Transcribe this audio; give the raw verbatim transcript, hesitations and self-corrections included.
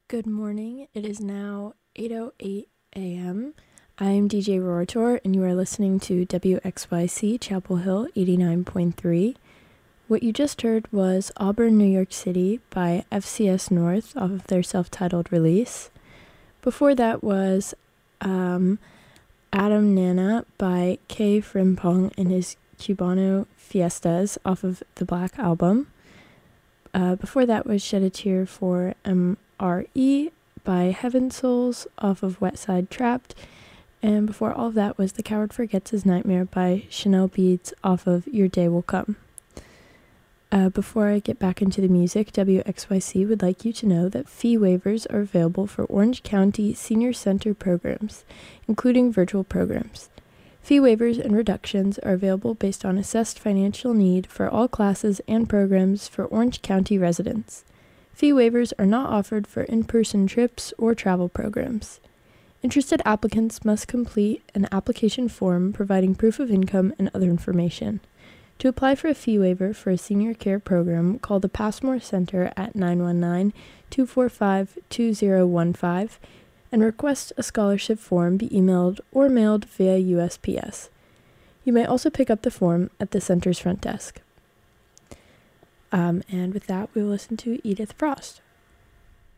Good morning. It is now eight oh eight a.m. I am D J Rorator, and you are listening to W X Y C Chapel Hill eighty-nine point three. What you just heard was Auburn, New York City by F C S North off of their self-titled release. Before that was um, Adam Nana by K. Frimpong and his Cubano Fiestas off of the Black Album. Uh, before that was Shed a Tear for M R E by Heaven Souls off of Wet Side Trapped. And before all of that was The Coward Forgets His Nightmare by Chanel Beads off of Your Day Will Come. Uh, before I get back into the music, W X Y C would like you to know that fee waivers are available for Orange County Senior Center programs, including virtual programs. Fee waivers and reductions are available based on assessed financial need for all classes and programs for Orange County residents. Fee waivers are not offered for in-person trips or travel programs. Interested applicants must complete an application form providing proof of income and other information. To apply for a fee waiver for a senior care program, call the Passmore Center at nine one nine, two four five, two zero one five and request a scholarship form be emailed or mailed via U S P S. You may also pick up the form at the center's front desk. Um, and with that, we will listen to Edith Frost.